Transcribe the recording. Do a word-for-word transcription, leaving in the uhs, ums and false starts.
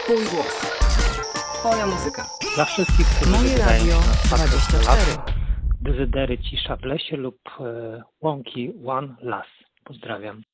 Twój głos. Twoja muzyka. Dla wszystkich, którzy Moje wydają radio się na spacer dwadzieścia do cztery. lasu, dezydery cisza w lesie lub e, łąki One Las. Pozdrawiam.